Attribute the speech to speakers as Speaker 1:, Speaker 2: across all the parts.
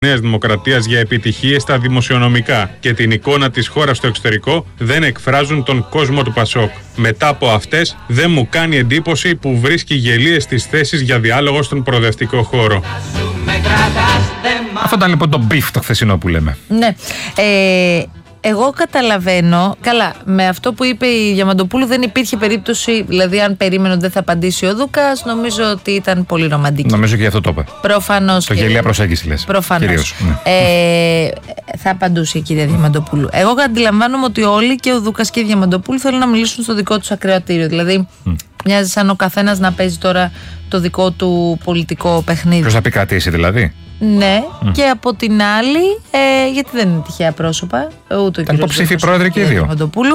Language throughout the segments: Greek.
Speaker 1: Νέας Δημοκρατίας για επιτυχίες στα δημοσιονομικά και την εικόνα της χώρας στο εξωτερικό δεν εκφράζουν τον κόσμο του Πασόκ. Μετά από αυτές, δεν μου κάνει εντύπωση που βρίσκει γελίες στις θέσεις για διάλογο στον προοδευτικό χώρο.
Speaker 2: Αυτό ήταν λοιπόν το μπιφ το χθεσινό που λέμε.
Speaker 3: Ναι. Εγώ καταλαβαίνω. Καλά, με αυτό που είπε η Διαμαντοπούλου δεν υπήρχε περίπτωση. Δηλαδή, αν περίμενε ότι δεν θα απαντήσει ο Δούκας, νομίζω ότι ήταν πολύ ρομαντική.
Speaker 2: Νομίζω και γι' αυτό το είπε.
Speaker 3: Προφανώς.
Speaker 2: Το γελία προσέγγιση, λες.
Speaker 3: Προφανώς.
Speaker 2: Ναι.
Speaker 3: Θα απαντούσε η κυρία Διαμαντοπούλου. Εγώ αντιλαμβάνομαι ότι όλοι, και ο Δούκας και η Διαμαντοπούλου, θέλουν να μιλήσουν στο δικό τους ακροατήριο. Δηλαδή, μοιάζει σαν ο καθένας να παίζει τώρα το δικό του πολιτικό παιχνίδι.
Speaker 2: Ποιος θα επικρατήσει δηλαδή.
Speaker 3: Ναι, και από την άλλη, γιατί δεν είναι τυχαία πρόσωπα, ούτε ο κύριος
Speaker 2: υποψήφοι πρόεδροι και οι δύο.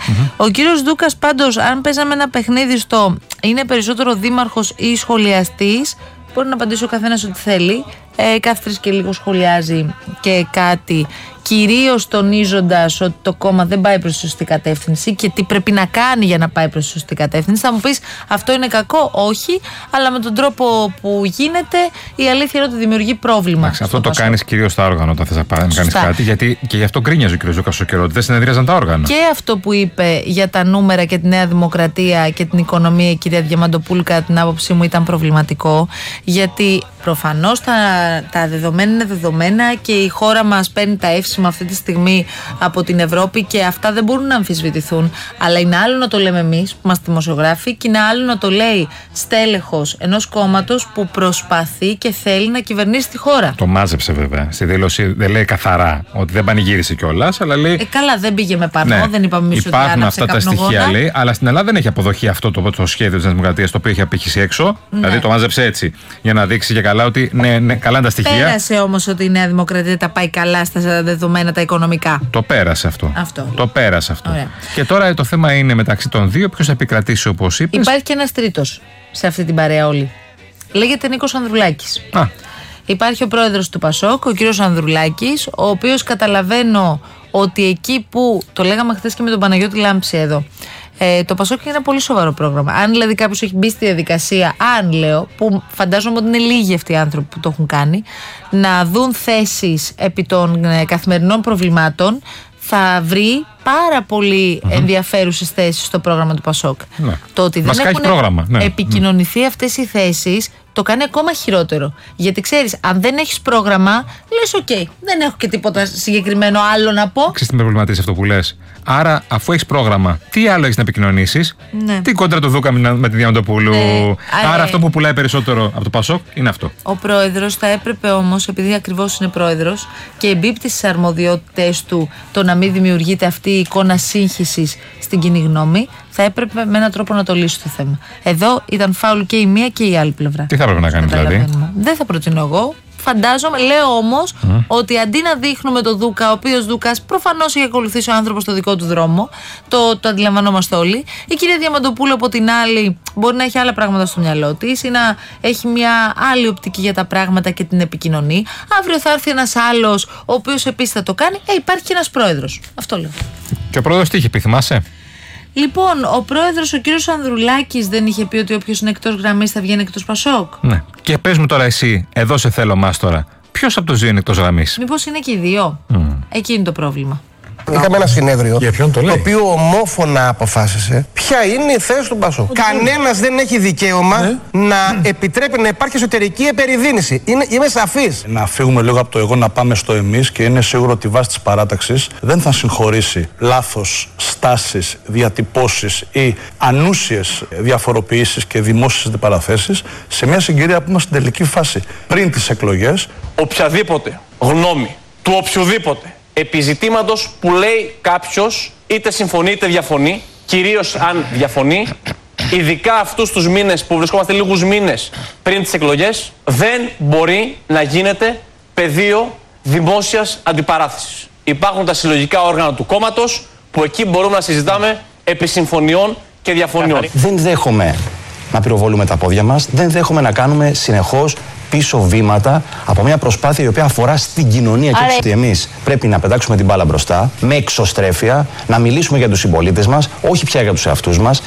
Speaker 3: Ο κύριος Δούκας, πάντως, αν παίζαμε ένα παιχνίδι στο είναι περισσότερο δήμαρχος ή σχολιαστής, μπορεί να απαντήσει ο καθένας ό,τι θέλει. Κάθε τρεις και λίγο σχολιάζει και κάτι, κυρίως τονίζοντας ότι το κόμμα δεν πάει προς τη σωστή κατεύθυνση και τι πρέπει να κάνει για να πάει προς τη σωστή κατεύθυνση. Θα μου πεις, αυτό είναι κακό? Όχι, αλλά με τον τρόπο που γίνεται, η αλήθεια είναι ότι δημιουργεί πρόβλημα.
Speaker 2: Αυτό το κάνεις κυρίως στα όργανα όταν θες να κάνεις κάτι, γιατί και γι' αυτό γκρίνιαζε ο κ. Δούκας στο καιρό, ότι δεν συνεδρίαζαν τα όργανα. Και αυτό που είπε για τα νούμερα και τη Νέα Δημοκρατία και την οικονομία η κυρία Διαμαντοπούλου, κατά την άποψή μου, ήταν προβληματικό, γιατί προφανώς τα δεδομένα είναι δεδομένα και η χώρα μας παίρνει τα εύσημα αυτή τη στιγμή από την Ευρώπη και αυτά δεν μπορούν να αμφισβητηθούν. Αλλά είναι άλλο να το λέμε εμείς που είμαστε δημοσιογράφοι και είναι άλλο να το λέει στέλεχος ενός κόμματος που προσπαθεί και θέλει να κυβερνήσει τη χώρα. Το μάζεψε βέβαια. Στη δήλωση δεν λέει καθαρά ότι δεν πανηγύρισε κιόλας, αλλά λέει. Καλά, δεν πήγε με πανό, ναι, δεν είπαμε εμείς ότι υπάρχουν αυτά τα στοιχεία, λέει, αλλά στην Ελλάδα δεν έχει αποδοχή αυτό το σχέδιο της Δημοκρατίας, το οποίο έχει απήχηση έξω. Ναι. Δηλαδή το μάζεψε έτσι για να δείξει και καλά ότι ναι, καλά είναι τα στοιχεία. Πέρασε όμως ότι η Νέα Δημοκρατία τα πάει καλά στα δεδομένα τα οικονομικά. Το πέρασε αυτό. Το πέρασε αυτό. Ωραία. Και τώρα το θέμα είναι μεταξύ των δύο ποιος θα επικρατήσει, όπως είπες. Υπάρχει και ένας τρίτος σε αυτή την παρέα όλη. Λέγεται Νίκος Ανδρουλάκης. Υπάρχει ο πρόεδρος του Πασόκ, ο κύριος Ανδρουλάκης, ο οποίος καταλαβαίνω ότι εκεί που. Το λέγαμε χθες και με τον Παναγιώτη Λάμψη εδώ. Το Πασόκ είναι ένα πολύ σοβαρό πρόγραμμα. Αν δηλαδή κάποιος έχει μπει στη διαδικασία, αν λέω, που φαντάζομαι ότι είναι λίγοι αυτοί οι άνθρωποι που το έχουν κάνει, να δουν θέσεις επί των καθημερινών προβλημάτων, θα βρει πάρα πολύ ενδιαφέρουσες θέσεις στο πρόγραμμα του Πασόκ. Ναι. Το ότι δεν έχουν επικοινωνηθεί αυτές οι θέσεις το κάνει ακόμα χειρότερο. Γιατί ξέρεις, αν δεν έχεις πρόγραμμα, λες οκ, δεν έχω και τίποτα συγκεκριμένο άλλο να πω. Ξέρεις τι με προβληματίζει αυτό που λες. Άρα, αφού έχεις πρόγραμμα, τι άλλο έχεις να επικοινωνήσεις? Ναι. Τι κόντρα του Δούκα με τη Διαμαντοπούλου? Ναι. Άρα, αυτό που πουλάει περισσότερο από το Πασόκ είναι αυτό. Ο πρόεδρος θα έπρεπε όμως, επειδή ακριβώς είναι πρόεδρος και εμπίπτει στις αρμοδιότητες του το να μην δημιουργείται αυτή η εικόνα σύγχυσης στην κοινή γνώμη, θα έπρεπε με έναν τρόπο να το λύσει το θέμα. Εδώ ήταν φάουλ και η μία και η άλλη πλευρά. Τι θα έπρεπε να κάνει δηλαδή? Δεν θα προτείνω εγώ. Φαντάζομαι, λέω όμως ότι αντί να δείχνουμε τον Δούκα, ο οποίος Δούκας προφανώς έχει ακολουθήσει ο άνθρωπος στο δικό του δρόμο, το αντιλαμβανόμαστε όλοι. Η κυρία Διαμαντοπούλου από την άλλη μπορεί να έχει άλλα πράγματα στο μυαλό της ή να έχει μια άλλη οπτική για τα πράγματα και την επικοινωνεί. Αύριο θα έρθει ένας άλλος, ο οποίος επίσης θα το κάνει. Υπάρχει και ένας πρόεδρος. Αυτό λέω. Και ο πρόεδρος τι είχε πει, θυμάσαι? Λοιπόν, ο πρόεδρος, ο κύριος Ανδρουλάκης, δεν είχε πει ότι όποιος είναι εκτός γραμμής θα βγαίνει εκτός Πασόκ? Ναι. Και πες μου τώρα εσύ, εδώ σε θέλω μας τώρα, ποιος από τους δύο είναι εκτός γραμμής? Μήπως είναι και οι δύο? Εκεί είναι το πρόβλημα.
Speaker 4: Είχαμε ένα συνέδριο,
Speaker 2: για ποιον το
Speaker 4: οποίο ομόφωνα αποφάσισε ποια είναι η θέση του Πασόκ. Κανένας δεν έχει δικαίωμα να επιτρέπει να υπάρχει εσωτερική επεριδίνηση. Είμαι σαφής.
Speaker 5: Να φύγουμε λίγο από το εγώ, να πάμε στο εμείς, και είναι σίγουρο ότι βάσει της παράταξης δεν θα συγχωρήσει λάθος στάσεις, διατυπώσεις ή ανούσιες διαφοροποιήσεις και δημόσιες αντιπαραθέσεις σε μια συγκυρία που είμαστε στην τελική φάση. Πριν τις εκλογές,
Speaker 6: οποιαδήποτε γνώμη του οποιοδήποτε επιζητήματος που λέει κάποιος, είτε συμφωνεί είτε διαφωνεί, κυρίως αν διαφωνεί, ειδικά αυτούς τους μήνες που βρισκόμαστε λίγους μήνες πριν τις εκλογές, δεν μπορεί να γίνεται πεδίο δημόσιας αντιπαράθεσης. Υπάρχουν τα συλλογικά όργανα του κόμματος που εκεί μπορούμε να συζητάμε επί συμφωνιών και διαφωνιών.
Speaker 7: Δεν δέχομαι να πυροβολούμε τα πόδια μας, δεν δέχομαι να κάνουμε συνεχώς πίσω βήματα από μια προσπάθεια η οποία αφορά στην κοινωνία και ότι εμείς πρέπει να πετάξουμε την μπάλα μπροστά με εξωστρέφεια, να μιλήσουμε για τους συμπολίτες μας, όχι πια για τους εαυτούς μας.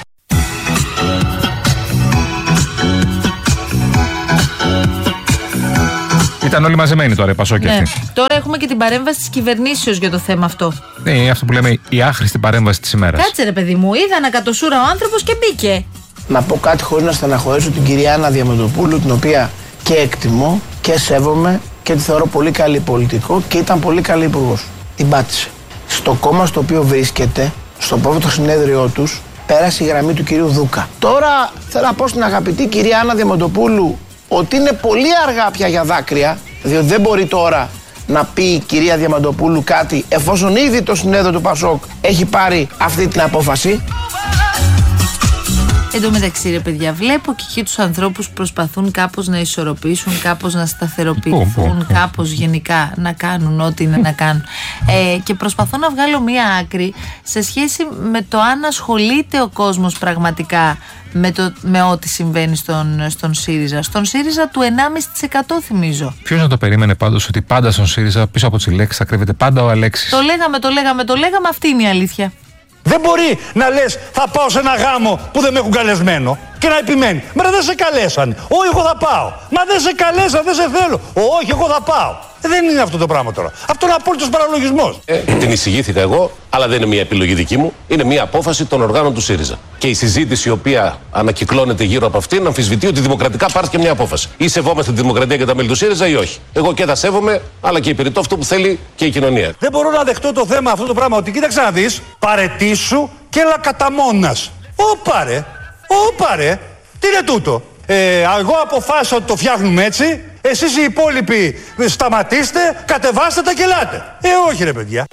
Speaker 2: Ήταν όλοι μαζεμένοι τώρα, οι Πασόκοι αυτοί.
Speaker 3: Τώρα έχουμε και την παρέμβαση της κυβερνήσεως για το θέμα αυτό.
Speaker 2: Ναι, αυτό που λέμε η άχρηστη παρέμβαση της ημέρας.
Speaker 3: Κάτσε ρε παιδί μου, είδα να κατοσούρα ο άνθρωπος και μπήκε.
Speaker 8: Να πω κάτι χωρίς να στεναχωρήσω την κυρία Άννα Διαμαντοπούλου, την οποία και εκτιμώ και σέβομαι και τη θεωρώ πολύ καλή πολιτικό και ήταν πολύ καλή υπουργός. Την πάτησε. Στο κόμμα στο οποίο βρίσκεται, στο πρώτο συνέδριό τους, πέρασε η γραμμή του κυρίου Δούκα. Τώρα θέλω να πω στην αγαπητή κυρία Άννα Διαμαντοπούλου ότι είναι πολύ αργά πια για δάκρυα, διότι δεν μπορεί τώρα να πει η κυρία Διαμαντοπούλου κάτι εφόσον ήδη το συνέδριο του Πασόκ έχει πάρει αυτή την απόφαση.
Speaker 3: Εν τω μεταξύ, ρε παιδιά, βλέπω και εκεί τους ανθρώπους προσπαθούν κάπως να ισορροπήσουν, κάπως να σταθεροποιηθούν, κάπως γενικά να κάνουν ό,τι είναι να κάνουν. Και προσπαθώ να βγάλω μία άκρη σε σχέση με το αν ασχολείται ο κόσμος πραγματικά με ό,τι συμβαίνει στον ΣΥΡΙΖΑ. Στον ΣΥΡΙΖΑ του 1,5% θυμίζω.
Speaker 2: Ποιος να το περίμενε πάντως ότι πάντα στον ΣΥΡΙΖΑ πίσω από τις λέξεις θα κρύβεται πάντα ο Αλέξης.
Speaker 3: Το λέγαμε, αυτή είναι η αλήθεια.
Speaker 9: Δεν μπορεί να λες θα πάω σε ένα γάμο που δεν με έχουν καλεσμένο και να επιμένει. Μα δεν σε καλέσανε. Όχι, εγώ θα πάω. Μα δεν σε καλέσανε, δεν σε θέλω. Όχι, εγώ θα πάω. Δεν είναι αυτό το πράγμα τώρα. Αυτό είναι απόλυτος παραλογισμός.
Speaker 10: Την εισηγήθηκα εγώ, αλλά δεν είναι μια επιλογή δική μου. Είναι μια απόφαση των οργάνων του ΣΥΡΙΖΑ. Και η συζήτηση η οποία ανακυκλώνεται γύρω από αυτήν αμφισβητεί ότι δημοκρατικά πάρθηκε μια απόφαση. Ή σεβόμαστε τη δημοκρατία και τα μέλη του ΣΥΡΙΖΑ ή όχι. Εγώ και τα σέβομαι, αλλά και υπηρετώ αυτό που θέλει και η κοινωνία. Δεν μπορώ να δεχτώ το θέμα αυτό το πράγμα ότι κοίταξε να δεις, παρετήσου και έλα κατά μόνας. Όπαρε, τι είναι τούτο. Εγώ αποφάσισα ότι το φτιάχνουμε έτσι. Εσείς οι υπόλοιποι σταματήστε, κατεβάστε τα και ελάτε. Όχι ρε παιδιά.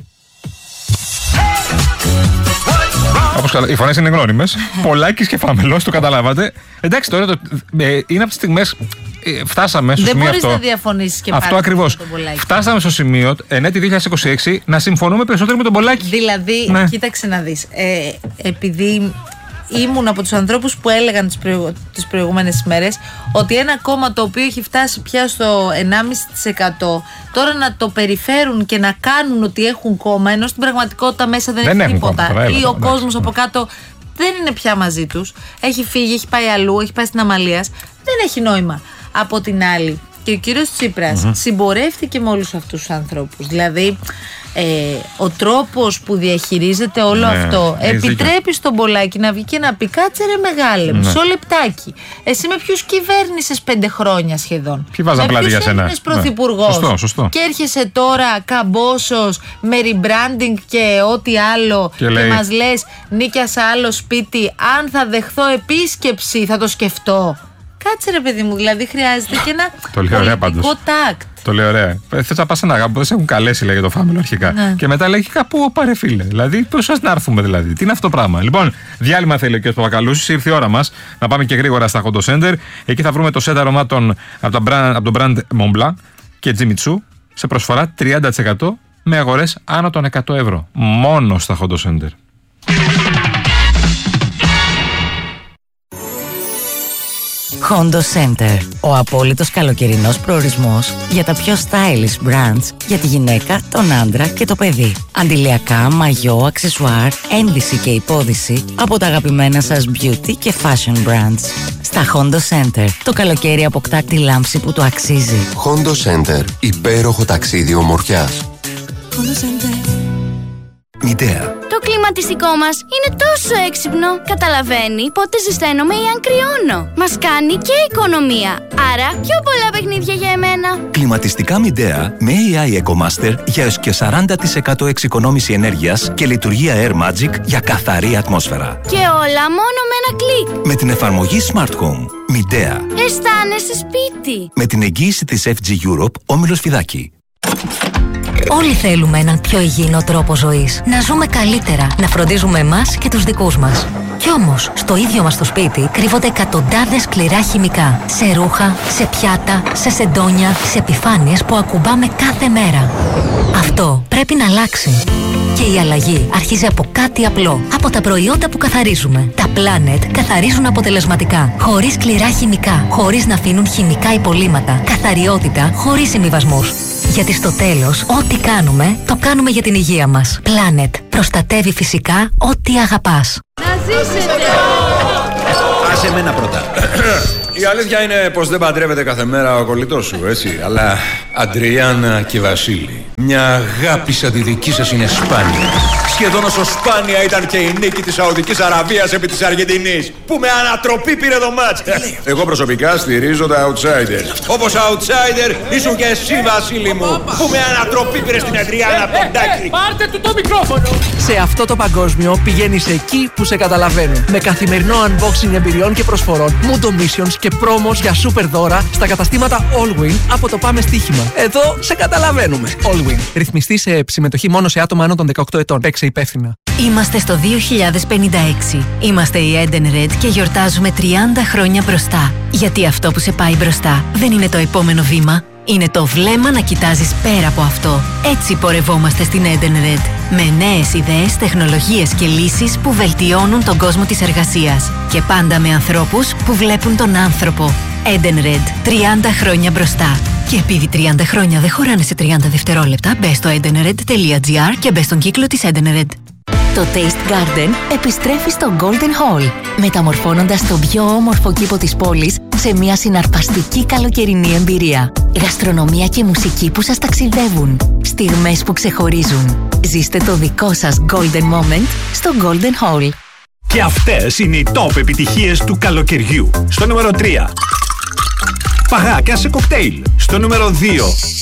Speaker 2: Όπως οι φωνές είναι γνώριμες. Πολάκης και Φαμελός, το καταλάβατε. Εντάξει, τώρα είναι από τις στιγμές. Φτάσαμε στο σημείο αυτό.
Speaker 3: Δεν μπορείς να διαφωνήσεις και
Speaker 2: αυτό ακριβώς. Φτάσαμε στο σημείο, ενέτη 2026, να συμφωνούμε περισσότερο με τον Πολάκη.
Speaker 3: Δηλαδή, ναι. Κοίταξε να δεις. Επειδή ήμουν από τους ανθρώπους που έλεγαν τις προηγούμενες ημέρες ότι ένα κόμμα το οποίο έχει φτάσει πια στο 1,5% τώρα να το περιφέρουν και να κάνουν ότι έχουν κόμμα, ενώ στην πραγματικότητα μέσα δεν έχει τίποτα ή ο κόσμος από κάτω δεν είναι πια μαζί τους, έχει φύγει, έχει πάει αλλού, έχει πάει στην Αμαλίας, δεν έχει νόημα. Από την άλλη, και ο κύριος Τσίπρας συμπορεύτηκε με όλους αυτούς τους ανθρώπους. Δηλαδή, ο τρόπος που διαχειρίζεται όλο αυτό επιτρέπει στον Πολάκη να βγει και να πει: κάτσε ρε μεγάλε, μισό λεπτάκι. Εσύ με ποιους κυβέρνησες 5 χρόνια σχεδόν?
Speaker 2: Ποιοι βάζαν πλάτη για σένα?
Speaker 3: Έγινες πρωθυπουργός.
Speaker 2: Σωστό.
Speaker 3: Και έρχεσαι τώρα καμπόσος με rebranding και ό,τι άλλο και μας λες νίκιασα άλλο σπίτι. Αν θα δεχθώ επίσκεψη, θα το σκεφτώ. Κάτσε ρε παιδί μου, δηλαδή χρειάζεται και ένα πολιτικό τάκτ.
Speaker 2: Το λέει ωραία. Θες να πας σε ένα γάμο που δεν σε έχουν καλέσει, λέγε το Φάμελο αρχικά. Ναι. Και μετά λέει κάπου πάρε φίλε. Δηλαδή, πώς σας να έρθουμε δηλαδή. Τι είναι αυτό το πράγμα. Λοιπόν, διάλειμμα θέλει ο κ. Παπακαλούσης. Ήρθε η ώρα μας να πάμε και γρήγορα στα Hondo Center. Εκεί θα βρούμε το σετ αρωμάτων από το brand Montblanc και Jimmy Choo σε προσφορά 30% με αγορές άνω των 100 ευρώ. Μόνο στα Hondo Center.
Speaker 11: Hondo Center. Ο απόλυτος καλοκαιρινός προορισμός για τα πιο stylish brands για τη γυναίκα, τον άντρα και το παιδί. Αντιλιακά, μαγιό, αξεσουάρ, ένδυση και υπόδυση από τα αγαπημένα σας beauty και fashion brands. Στα Hondo Center, το καλοκαίρι αποκτά τη λάμψη που το αξίζει.
Speaker 12: Hondo Center. Υπέροχο ταξίδι ομορφιάς.
Speaker 11: Hondo Center.
Speaker 13: Μητέα. Το κλιματιστικό μας είναι τόσο έξυπνο. Καταλαβαίνει πότε ζεσταίνομαι ή αν κρυώνω. Μας κάνει και οικονομία. Άρα πιο πολλά παιχνίδια για εμένα.
Speaker 14: Κλιματιστικά Μητέα με AI EcoMaster για έως και 40% εξοικονόμηση ενέργειας και λειτουργία Air Magic για καθαρή ατμόσφαιρα.
Speaker 13: Και όλα μόνο με ένα κλικ.
Speaker 14: Με την εφαρμογή Smart Home. Μητέα.
Speaker 13: Αισθάνεσαι σπίτι.
Speaker 14: Με την εγγύηση της FG Europe, Όμιλος Φιδάκη.
Speaker 11: Όλοι θέλουμε έναν πιο υγιεινό τρόπο ζωής. Να ζούμε καλύτερα, να φροντίζουμε εμάς και τους δικούς μας. Κι όμως, στο ίδιο μας το σπίτι κρύβονται εκατοντάδες σκληρά χημικά. Σε ρούχα, σε πιάτα, σε σεντόνια, σε επιφάνειες που ακουμπάμε κάθε μέρα. Αυτό πρέπει να αλλάξει. Και η αλλαγή αρχίζει από κάτι απλό. Από τα προϊόντα που καθαρίζουμε. Τα Planet καθαρίζουν αποτελεσματικά. Χωρίς σκληρά χημικά. Χωρίς να αφήνουν χημικά υπολείμματα. Καθαριότητα χωρίς συμβιβασμούς. Γιατί στο τέλος, ό,τι κάνουμε, το κάνουμε για την υγεία μας. Planet. Προστατεύει φυσικά ό,τι αγαπάς.
Speaker 3: Να ζήσετε!
Speaker 15: σε μένα πρώτα. Η αλήθεια είναι πως δεν παντρεύεται κάθε μέρα ο κολλητός σου, έτσι. Αλλά Αντριάννα και Βασίλη, μια αγάπη σαν τη δική σας είναι σπάνια. Σχεδόν όσο σπάνια ήταν και η νίκη της Σαουδικής Αραβίας επί της Αργεντινής, που με ανατροπή πήρε το μάτς. Εγώ προσωπικά στηρίζω τα outsider. Όπως outsider ήσουν και εσύ, Βασίλη μου, που με ανατροπή πήρε στην Αντριάννα Ποντάκη.
Speaker 16: Πάρτε του το μικρόφωνο! Σε αυτό το παγκόσμιο πηγαίνεις εκεί που σε καταλαβαίνουν. Με καθημερινό unboxing εμπειριών και προσφορών, Mundo Missions και πρόμος για super δώρα στα καταστήματα Allwin από το Πάμε Στοίχημα. Εδώ σε καταλαβαίνουμε. Allwin. Ρυθμιστή σε συμμετοχή μόνο σε άτομα άνω των 18 ετών. Παίξε υπεύθυνα.
Speaker 11: Είμαστε στο 2056. Είμαστε η Eden Red και γιορτάζουμε 30 χρόνια μπροστά. Γιατί αυτό που σε πάει μπροστά δεν είναι το επόμενο βήμα. Είναι το βλέμμα να κοιτάζεις πέρα από αυτό. Έτσι πορευόμαστε στην Eden Red. Με νέες ιδέες, τεχνολογίες και λύσεις που βελτιώνουν τον κόσμο της εργασίας. Και πάντα με ανθρώπους που βλέπουν τον άνθρωπο. Eden Red. 30 χρόνια μπροστά. Και επειδή 30 χρόνια δεν χωράνε σε 30 δευτερόλεπτα, μπες στο edenred.gr και μπες στον κύκλο της Eden Red. Το Taste Garden επιστρέφει στο Golden Hall, μεταμορφώνοντας τον πιο όμορφο κήπο της πόλης σε μια συναρπαστική καλοκαιρινή εμπειρία. Γαστρονομία και μουσική που σας ταξιδεύουν. Στιγμές που ξεχωρίζουν. Ζήστε το δικό σας Golden Moment στο Golden Hall.
Speaker 17: Και αυτές είναι οι top επιτυχίες του καλοκαιριού. Στο νούμερο 3. Παγάκια σε κοκτέιλ. Στο νούμερο 2.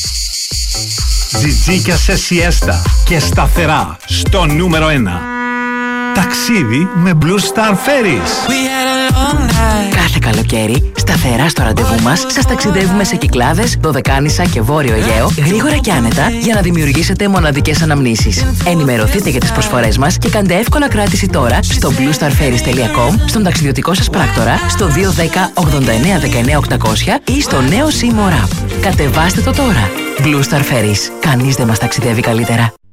Speaker 17: Τζιτζίκια σε σιέστα και σταθερά. Στο νούμερο 1. Ταξίδι με Blue Star Ferries.
Speaker 18: Κάθε καλοκαίρι, σταθερά στο ραντεβού μας, σας ταξιδεύουμε σε Κυκλάδες, Δωδεκάνησα και Βόρειο Αιγαίο, γρήγορα και άνετα, για να δημιουργήσετε μοναδικές αναμνήσεις. Ενημερωθείτε για τις προσφορές μας και κάντε εύκολα κράτηση τώρα στο bluestarferries.com, στον ταξιδιωτικό σας πράκτορα, στο 210 89 19 800 ή στο νέο SIM App. Κατεβάστε το τώρα. Blue Star Ferries. Κανείς δεν μας ταξιδεύει καλύτερα.